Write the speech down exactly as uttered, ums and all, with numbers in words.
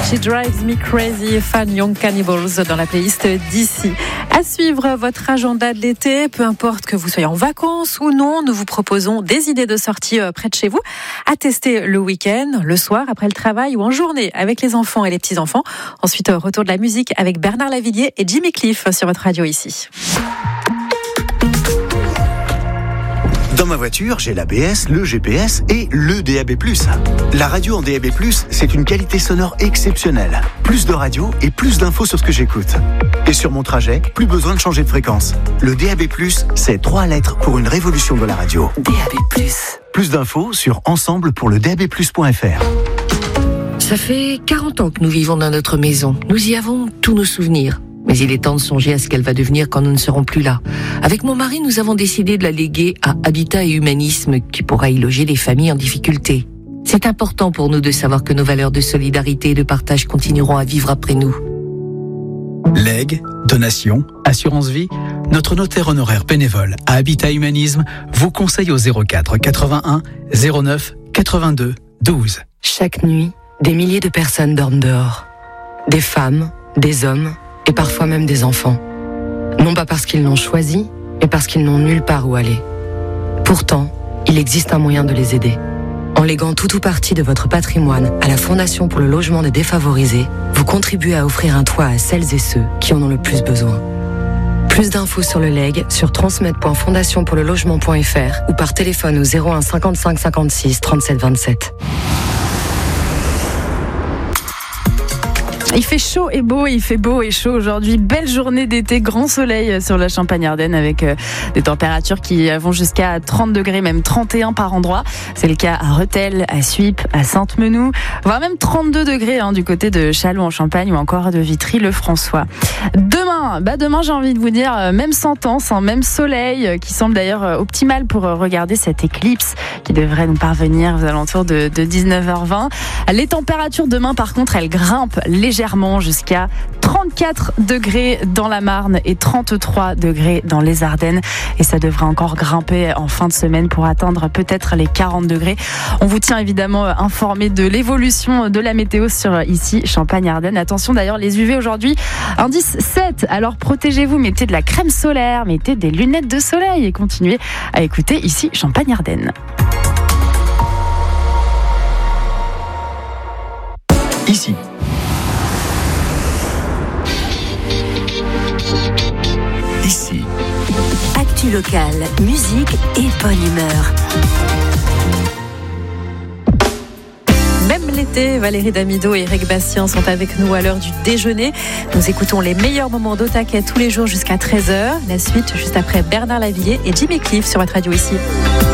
She Drives Me Crazy, Fan Young Cannibals dans la playlist d'ici. À suivre votre agenda de l'été, peu importe que vous soyez en vacances ou non, nous vous proposons des idées de sortie près de chez vous, à tester le week-end, le soir, après le travail ou en journée avec les enfants et les petits-enfants. Ensuite, retour de la musique avec Bernard Lavilliers et Jimmy Cliff sur votre radio ici. Dans ma voiture, j'ai l'A B S, le G P S et le D A B plus. La radio en D A B plus, c'est une qualité sonore exceptionnelle. Plus de radio et plus d'infos sur ce que j'écoute. Et sur mon trajet, plus besoin de changer de fréquence. Le D A B plus, c'est trois lettres pour une révolution de la radio. D A B plus. Plus d'infos sur ensemble pour le D A B plus point F R. Ça fait quarante ans que nous vivons dans notre maison. Nous y avons tous nos souvenirs. Mais il est temps de songer à ce qu'elle va devenir quand nous ne serons plus là. Avec mon mari, nous avons décidé de la léguer à Habitat et Humanisme, qui pourra y loger les familles en difficulté. C'est important pour nous de savoir que nos valeurs de solidarité et de partage continueront à vivre après nous. Legs, donations, assurance vie, notre notaire honoraire bénévole à Habitat Humanisme vous conseille au zéro quatre quatre-vingt-un zéro neuf quatre-vingt-deux douze. Chaque nuit, des milliers de personnes dorment dehors. Des femmes, des hommes et parfois même des enfants. Non pas parce qu'ils l'ont choisi, mais parce qu'ils n'ont nulle part où aller. Pourtant, il existe un moyen de les aider. En léguant tout ou partie de votre patrimoine à la Fondation pour le logement des défavorisés, vous contribuez à offrir un toit à celles et ceux qui en ont le plus besoin. Plus d'infos sur le legs sur transmettre point fondation pour le logement point F R ou par téléphone au zéro un cinquante-cinq cinquante-six trente-sept vingt-sept. Il fait chaud et beau, il fait beau et chaud aujourd'hui. Belle journée d'été, grand soleil sur la Champagne-Ardenne avec des températures qui vont jusqu'à trente degrés, même trente et un par endroit. C'est le cas à Rethel, à Suippes, à Sainte-Menou, voire même trente-deux degrés hein, du côté de Châlons en Champagne ou encore de Vitry-le-François. Demain, bah demain j'ai envie de vous dire, même sentence, hein, même soleil, qui semble d'ailleurs optimal pour regarder cette éclipse qui devrait nous parvenir aux alentours de, de dix-neuf heures vingt. Les températures demain par contre, elles grimpent légèrement jusqu'à trente-quatre degrés dans la Marne et trente-trois degrés dans les Ardennes. Et ça devrait encore grimper en fin de semaine pour atteindre peut-être les quarante degrés. On vous tient évidemment informé de l'évolution de la météo sur ici Champagne-Ardenne. Attention d'ailleurs, les U V aujourd'hui, indice sept. Alors protégez-vous, mettez de la crème solaire, mettez des lunettes de soleil et continuez à écouter ici Champagne-Ardenne. Ici. Ici. Actu locale, musique et bonne humeur. Même l'été, Valérie Damido et Eric Bastien sont avec nous à l'heure du déjeuner. Nous écoutons les meilleurs moments d'Otaquet tous les jours jusqu'à treize heures. La suite juste après Bernard Lavilliers et Jimmy Cliff sur votre radio ici.